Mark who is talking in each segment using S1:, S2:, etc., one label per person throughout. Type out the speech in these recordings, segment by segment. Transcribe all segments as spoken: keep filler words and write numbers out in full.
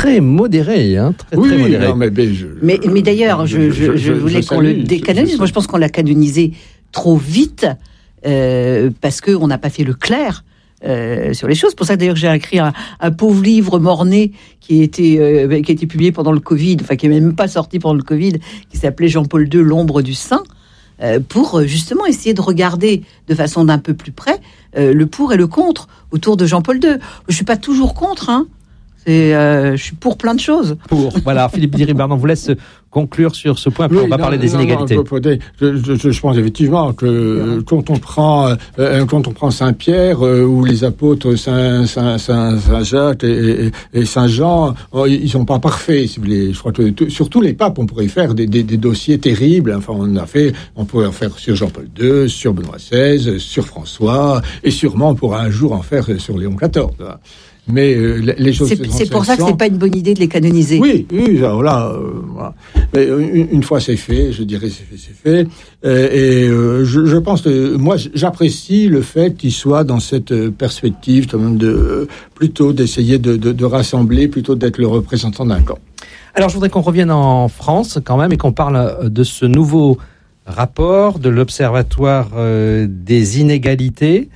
S1: très modéré, hein, très,
S2: oui,
S1: très modéré.
S2: Non, mais, mais, je,
S3: mais, mais d'ailleurs, je, je, je, je voulais je qu'on salue, le décanonise. Je, Moi, je pense qu'on l'a canonisé trop vite euh, parce qu'on n'a pas fait le clair. Euh, sur les choses. C'est pour ça que d'ailleurs j'ai écrit un, un pauvre livre mort-né qui a été euh, qui a été publié pendant le Covid, enfin qui n'est même pas sorti pendant le Covid, qui s'appelait Jean-Paul deux, l'ombre du saint, euh, pour justement essayer de regarder de façon d'un peu plus près euh, le pour et le contre autour de Jean-Paul deux. Je suis pas toujours contre, hein. C'est, euh, je suis pour plein de choses.
S1: Pour voilà, Philippe Diribarne, on vous laisse conclure sur ce point. Puis oui, on va non, parler des non, inégalités.
S2: Non, je, je, je pense effectivement que quand on prend euh, quand on prend Saint Pierre euh, ou les apôtres Saint Saint Saint, Saint Jacques et, et, et Saint Jean, euh, ils sont pas parfaits. Si vous voulez. Je crois que t- surtout les papes, on pourrait faire des, des, des dossiers terribles. Enfin, on a fait, on pourrait en faire sur Jean-Paul deux, sur Benoît seize, sur François, et sûrement on pourra un jour en faire sur Léon quatorze. Là. Mais euh, les choses.
S3: C'est, c'est pour ça que c'est pas une bonne idée de les canoniser.
S2: Oui, oui, voilà. Euh, voilà. Mais une, une fois c'est fait, je dirais c'est fait, c'est fait. Euh, et euh, je, je pense que moi j'apprécie le fait qu'il soit dans cette perspective quand même de euh, plutôt d'essayer de, de, de rassembler plutôt d'être le représentant d'un camp.
S1: Alors je voudrais qu'on revienne en France quand même et qu'on parle de ce nouveau rapport de l'Observatoire euh, des inégalités.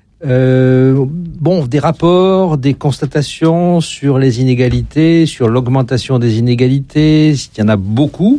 S1: Euh, bon, des rapports, des constatations sur les inégalités, sur l'augmentation des inégalités, il y en a beaucoup.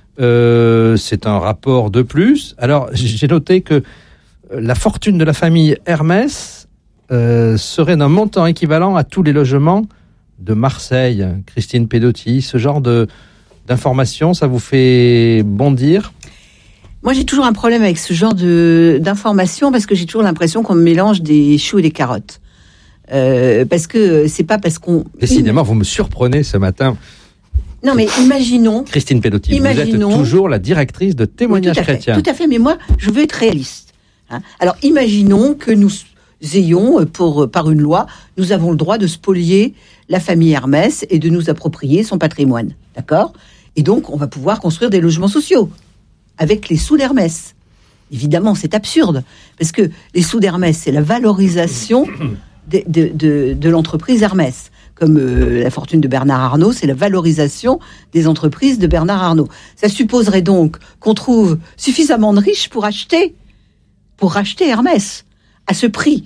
S1: Euh, c'est un rapport de plus. Alors, j'ai noté que la fortune de la famille Hermès euh, serait d'un montant équivalent à tous les logements de Marseille. Christine Pedotti, ce genre de, d'informations, ça vous fait bondir ?
S3: Moi, j'ai toujours un problème avec ce genre de, d'informations parce que j'ai toujours l'impression qu'on mélange des choux et des carottes. Euh, parce que c'est pas parce qu'on...
S1: Décidément, vous me surprenez ce matin.
S3: Non, mais imaginons...
S1: Christine Pedotti, imaginons, vous êtes toujours la directrice de Témoignages
S3: oui,
S1: chrétiens.
S3: Tout à fait, mais moi, je veux être réaliste. Hein. Alors, imaginons que nous ayons, pour, par une loi, nous avons le droit de spolier la famille Hermès et de nous approprier son patrimoine. D'accord ? Et donc, on va pouvoir construire des logements sociaux avec les sous d'Hermès. Évidemment, c'est absurde, parce que les sous d'Hermès, c'est la valorisation de, de, de, de l'entreprise Hermès. Comme euh, la fortune de Bernard Arnault, c'est la valorisation des entreprises de Bernard Arnault. Ça supposerait donc qu'on trouve suffisamment de riches pour acheter, pour racheter Hermès à ce prix.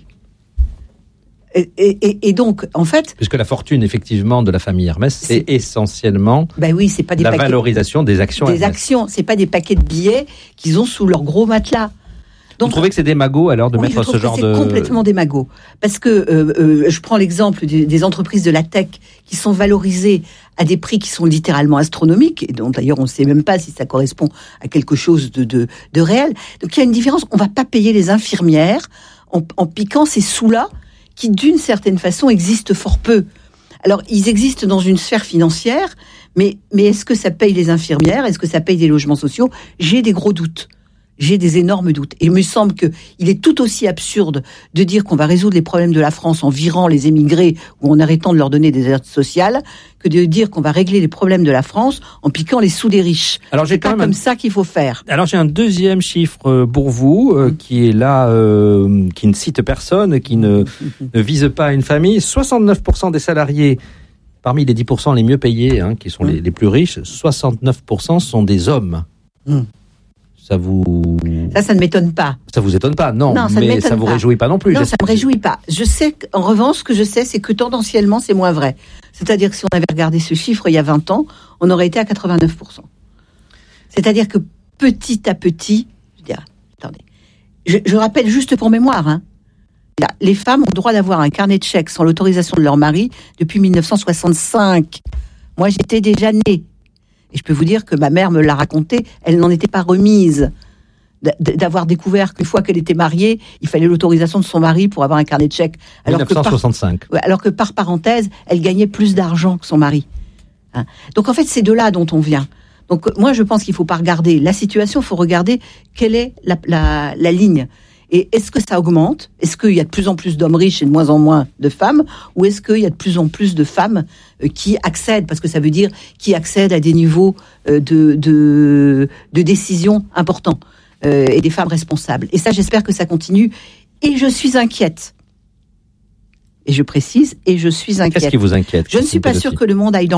S3: Et, et, et donc, en fait...
S1: Puisque la fortune, effectivement, de la famille Hermès, c'est, c'est essentiellement
S3: ben oui, c'est pas des
S1: la
S3: paquets,
S1: valorisation des actions
S3: des
S1: Hermès.
S3: actions, c'est pas des paquets de billets qu'ils ont sous leur gros matelas.
S1: Donc, vous trouvez que c'est démago, alors, de
S3: oui,
S1: mettre ce genre
S3: c'est
S1: de...
S3: c'est complètement démago. Parce que, euh, euh, je prends l'exemple des, des entreprises de la tech qui sont valorisées à des prix qui sont littéralement astronomiques, et dont d'ailleurs on ne sait même pas si ça correspond à quelque chose de, de, de réel. Donc il y a une différence. On ne va pas payer les infirmières en, en piquant ces sous-là qui, d'une certaine façon, existent fort peu. Alors, ils existent dans une sphère financière, mais, mais est-ce que ça paye les infirmières ? Est-ce que ça paye des logements sociaux ? J'ai des gros doutes. J'ai des énormes doutes. Et il me semble qu'il est tout aussi absurde de dire qu'on va résoudre les problèmes de la France en virant les émigrés ou en arrêtant de leur donner des aides sociales que de dire qu'on va régler les problèmes de la France en piquant les sous des riches.
S1: Alors, j'ai
S3: C'est
S1: quand
S3: pas
S1: même
S3: comme
S1: un...
S3: ça qu'il faut faire.
S1: Alors, j'ai un deuxième chiffre pour vous, euh, mmh. qui est là, euh, qui ne cite personne, qui ne, ne vise pas une famille. soixante-neuf pour cent des salariés, parmi les dix pour cent les mieux payés, hein, qui sont mmh. les, les plus riches, soixante-neuf pour cent sont des hommes. Mmh. Ça vous...
S3: Ça, ça ne m'étonne pas.
S1: Ça vous étonne pas, non,
S3: non ça
S1: mais ça vous
S3: pas.
S1: réjouit pas non plus.
S3: Non, ça me réjouit pas. Je sais qu'en revanche, ce que je sais, c'est que tendanciellement, c'est moins vrai. C'est-à-dire que si on avait regardé ce chiffre il y a vingt ans, on aurait été à quatre-vingt-neuf pour cent. C'est-à-dire que petit à petit, je dirais, attendez, je, je rappelle juste pour mémoire, hein, là, les femmes ont le droit d'avoir un carnet de chèques sans l'autorisation de leur mari depuis dix-neuf cent soixante-cinq. Moi, j'étais déjà née. Et je peux vous dire que ma mère me l'a raconté, elle n'en était pas remise d'avoir découvert qu'une fois qu'elle était mariée, il fallait l'autorisation de son mari pour avoir un carnet de chèques. Alors
S1: dix-neuf cent soixante-cinq.
S3: Que par, alors que par parenthèse, elle gagnait plus d'argent que son mari. Hein. Donc en fait, c'est de là dont on vient. Donc moi, je pense qu'il ne faut pas regarder la situation, il faut regarder quelle est la, la, la ligne. Et est-ce que ça augmente ? Est-ce qu'il y a de plus en plus d'hommes riches et de moins en moins de femmes ? Ou est-ce qu'il y a de plus en plus de femmes qui accèdent, parce que ça veut dire qui accèdent à des niveaux de, de, de décision importants euh, et des femmes responsables ? Et ça, j'espère que ça continue. Et je suis inquiète. Et je précise, et je suis inquiète.
S1: Qu'est-ce qui vous inquiète ?
S3: Je ne suis pas sûre que le monde aille dans